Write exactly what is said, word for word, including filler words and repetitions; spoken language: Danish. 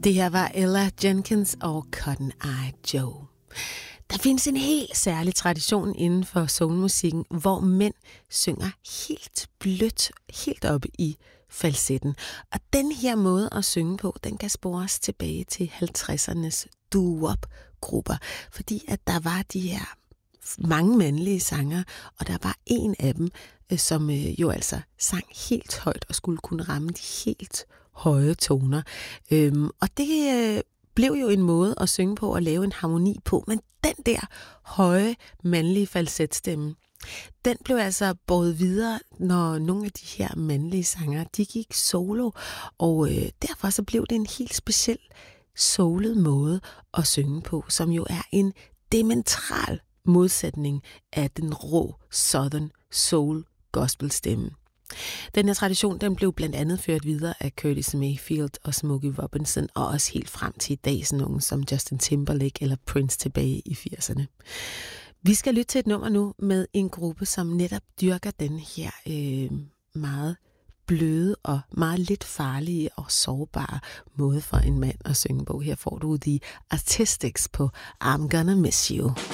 Det her var Ella Jenkins og Cotton Eye Joe. Der findes en helt særlig tradition inden for soulmusikken, hvor mænd synger helt blødt, helt oppe i falsetten. Og den her måde at synge på, den kan spores tilbage til halvtredsernes doo-wop-grupper, fordi at der var de her mange mandlige sanger, og der var en af dem, som jo altså sang helt højt og skulle kunne ramme de helt høje toner. Øhm, og det øh, blev jo en måde at synge på og lave en harmoni på, men den der høje mandlige falsetstemme, den blev altså båret videre, når nogle af de her mandlige sanger, de gik solo, og øh, derfor så blev det en helt speciel soulet måde at synge på, som jo er en diametral modsætning af den rå Southern Soul gospelstemme. Den her tradition, den blev blandt andet ført videre af Curtis Mayfield og Smokey Robinson, og også helt frem til i dag sådan nogen som Justin Timberlake eller Prince tilbage i firserne. Vi skal lytte til et nummer nu med en gruppe, som netop dyrker den her øh, meget bløde og meget lidt farlige og sårbare måde for en mand at synge på. Her får du The Artistics på I'm Gonna Miss You.